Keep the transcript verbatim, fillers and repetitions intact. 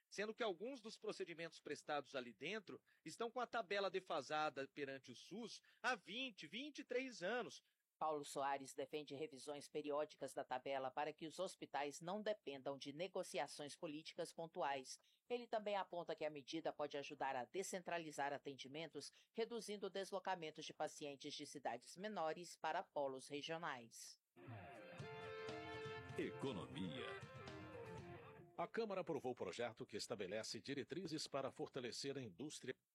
sendo que alguns dos procedimentos prestados ali dentro estão com a tabela defasada perante o SUS há vinte, vinte e três anos. Paulo Soares defende revisões periódicas da tabela para que os hospitais não dependam de negociações políticas pontuais. Ele também aponta que a medida pode ajudar a descentralizar atendimentos, reduzindo deslocamentos de pacientes de cidades menores para polos regionais. Economia. A Câmara aprovou o projeto que estabelece diretrizes para fortalecer a indústria